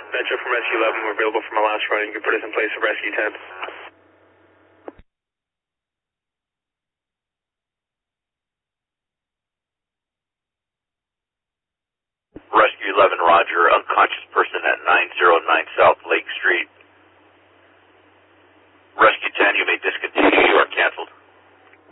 Metro from Rescue 11, we're available from our last run. You can put us in place of Rescue 10. Rescue 11, roger. Unconscious person at 909 South